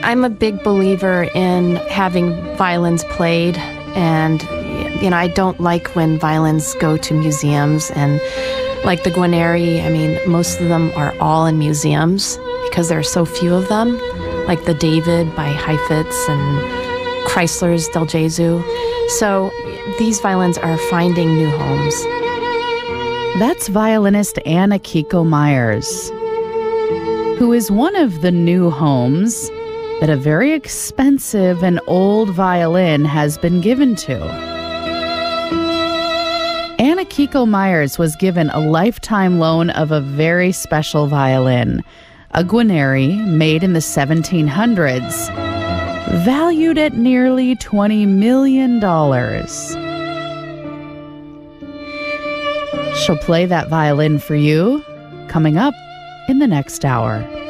I'm a big believer in having violins played, and I don't like when violins go to museums, and like the Guarneri, most of them are all in museums because there are so few of them, like the David by Heifetz and Chrysler's Del Gesù. So these violins are finding new homes. That's violinist Anna Kiko Myers, who is one of the new homes that a very expensive and old violin has been given to. Anna Kiko Myers was given a lifetime loan of a very special violin, a Guarneri made in the 1700s, valued at nearly $20 million. She'll play that violin for you, coming up in the next hour.